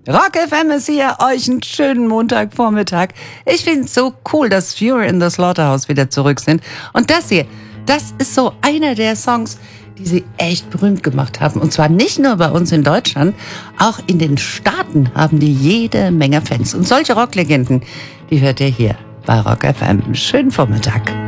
Rock FM ist hier, euch einen schönen Montagvormittag. Ich finde es so cool, dass Fury in the Slaughterhouse wieder zurück sind. Und das hier, das ist so einer der Songs, die sie echt berühmt gemacht haben. Und zwar nicht nur bei uns in Deutschland, auch in den Staaten haben die jede Menge Fans. Und solche Rocklegenden, die hört ihr hier bei Rock FM. Schönen Vormittag.